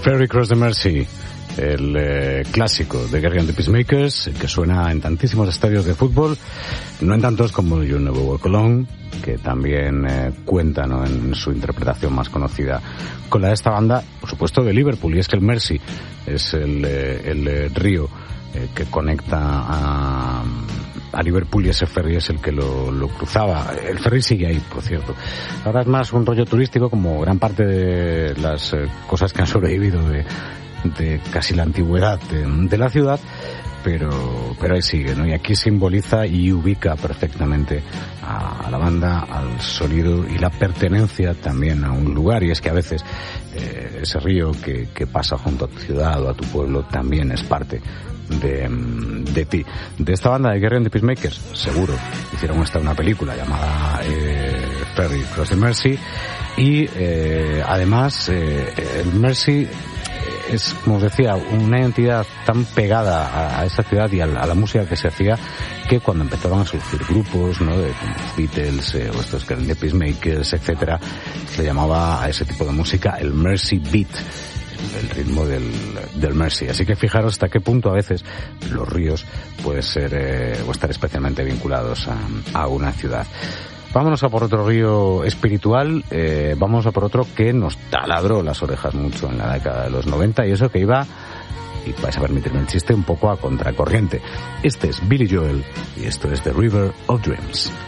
Ferry Cross the Mersey, el clásico de Gerry and the Peacemakers, que suena en tantísimos estadios de fútbol, no en tantos como You Never Walk Alone, que también cuenta, ¿no?, en su interpretación más conocida con la de esta banda, por supuesto, de Liverpool. Y es que el Mersey es el río que conecta a Liverpool, y ese ferry es el que lo cruzaba. El ferry sigue ahí, por cierto. Ahora es más un rollo turístico, como gran parte de las cosas que han sobrevivido de casi la antigüedad de la ciudad, pero ahí sigue, ¿no? Y aquí simboliza y ubica perfectamente a la banda, al sonido y la pertenencia también a un lugar. Y es que a veces ese río que pasa junto a tu ciudad o a tu pueblo también es parte de ti. De esta banda de Gerry and the Peacemakers, seguro hicieron una película llamada Ferry Cross the Mersey, y además el Mersey es, como os decía, una entidad tan pegada a esa ciudad y a la música que se hacía, que cuando empezaban a surgir grupos, ¿no?, de Beatles o estos que eran de Peacemakers, etcétera, se llamaba a ese tipo de música el Mersey Beat, el ritmo del Mersey. Así que fijaros hasta qué punto a veces los ríos pueden ser o estar especialmente vinculados a una ciudad. Vámonos a por otro río espiritual, vamos a por otro que nos taladró las orejas mucho en la década de los 90, y eso que iba, y vais a permitirme el chiste, un poco a contracorriente. Este es Billy Joel y esto es The River of Dreams.